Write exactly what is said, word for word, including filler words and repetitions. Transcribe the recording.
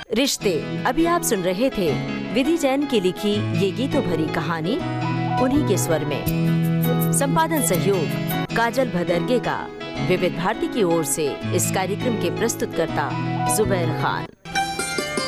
रिश्ते अभी आप सुन रहे थे विधि जैन की लिखी ये गीतों भरी कहानी उन्हीं के स्वर में। संपादन सहयोग काजल भदरगे का। विविध भारती की ओर से इस कार्यक्रम के प्रस्तुतकर्ता जुबैर खान।